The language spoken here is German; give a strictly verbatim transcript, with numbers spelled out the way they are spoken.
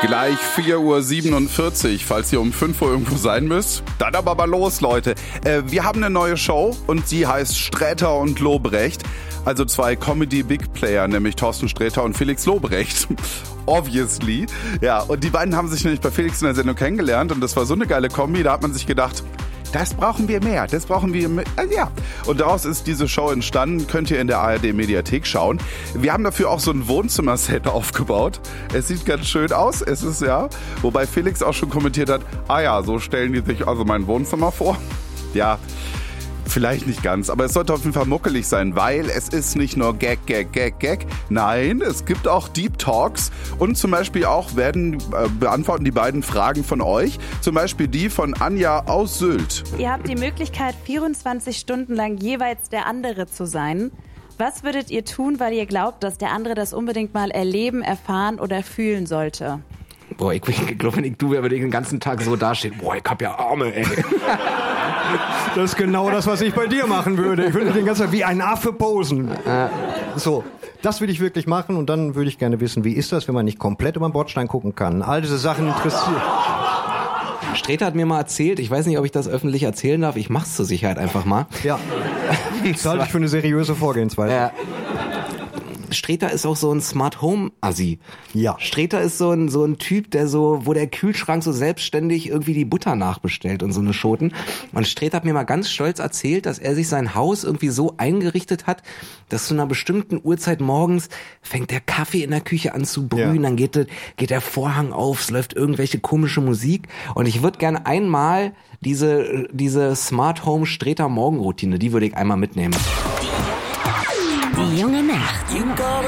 Gleich vier Uhr siebenundvierzig, falls ihr um fünf Uhr irgendwo sein müsst. Dann aber mal los, Leute. Äh, wir haben eine neue Show und die heißt Sträter und Lobrecht. Also zwei Comedy-Big-Player, nämlich Thorsten Sträter und Felix Lobrecht. Obviously. Ja, und die beiden haben sich nämlich bei Felix in der Sendung kennengelernt und das war so eine geile Kombi, da hat man sich gedacht, das brauchen wir mehr, das brauchen wir mehr. Äh, ja. Und daraus ist diese Show entstanden, könnt ihr in der A R D-Mediathek schauen. Wir haben dafür auch so ein Wohnzimmerset aufgebaut. Es sieht ganz schön aus, es ist ja, wobei Felix auch schon kommentiert hat, ah ja, so stellen die sich also mein Wohnzimmer vor. Ja, vielleicht nicht ganz, aber es sollte auf jeden Fall muckelig sein, weil es ist nicht nur Gag, Gag, Gag, Gag. Nein, es gibt auch Deep Talks und zum Beispiel auch werden äh, beantworten die beiden Fragen von euch. Zum Beispiel die von Anja aus Sylt. Ihr habt die Möglichkeit, vierundzwanzig Stunden lang jeweils der andere zu sein. Was würdet ihr tun, weil ihr glaubt, dass der andere das unbedingt mal erleben, erfahren oder fühlen sollte? Boah, ich, ich glaube, wenn ich du wäre, würde ich den ganzen Tag so dastehen. Boah, ich hab ja Arme, ey. Das ist genau das, was ich bei dir machen würde. Ich würde den ganzen Tag wie ein Affe posen. Äh. So, das würde ich wirklich machen und dann würde ich gerne wissen, wie ist das, wenn man nicht komplett über den Bordstein gucken kann. All diese Sachen interessieren. Sträter hat mir mal erzählt, ich weiß nicht, ob ich das öffentlich erzählen darf, ich mach's zur Sicherheit einfach mal. Ja, das halte ich für eine seriöse Vorgehensweise. Äh, Sträter ist auch so ein Smart Home Assi. Ja. Sträter ist so ein so ein Typ, der so, wo der Kühlschrank so selbstständig irgendwie die Butter nachbestellt und so eine Schoten. Und Sträter hat mir mal ganz stolz erzählt, dass er sich sein Haus irgendwie so eingerichtet hat, dass zu einer bestimmten Uhrzeit morgens fängt der Kaffee in der Küche an zu brühen, ja. Dann geht, geht der Vorhang auf, es läuft irgendwelche komische Musik. Und ich würde gerne einmal diese diese Smart Home Sträter Morgenroutine, die würde ich einmal mitnehmen. Die junge Nacht.